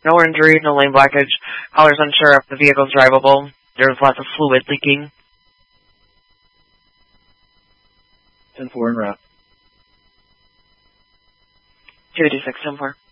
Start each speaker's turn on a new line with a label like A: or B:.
A: No injuries, no lane blockage. Caller's unsure if the vehicle's drivable. There's lots of fluid leaking.
B: 10-4 en route.
A: 286, 10-4.